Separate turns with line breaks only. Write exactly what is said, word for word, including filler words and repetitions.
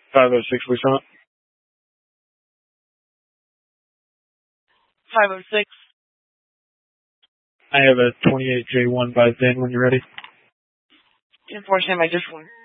five oh six, Lee Summit.
five oh six.
I have a twenty-eight J one by V I N when you're ready.
ten four, stand by, just one.